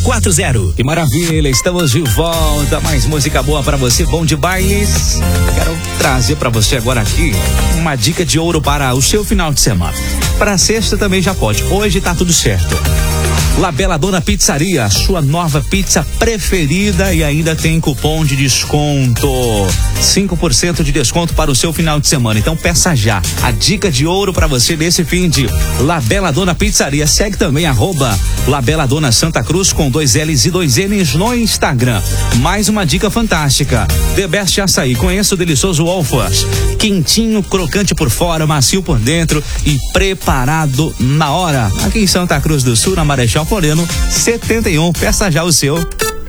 40. Que maravilha, estamos de volta, mais música boa pra você, bom de bailes. Quero trazer pra você agora aqui uma dica de ouro para o seu final de semana. Pra sexta também já pode, hoje tá tudo certo. La Bella Donna Pizzaria, sua nova pizza preferida e ainda tem cupom de desconto. 5% de desconto para o seu final de semana. Então peça já. A dica de ouro para você nesse fim de La Bella Donna Pizzaria. Segue também @La Bella Donna Santa Cruz com 2 L's e 2 N's no Instagram. Mais uma dica fantástica. The Best Açaí. Conheça o delicioso Wolfers. Quentinho, crocante por fora, macio por dentro e preparado na hora. Aqui em Santa Cruz do Sul, na Marechal Floriano 71. Peça já o seu.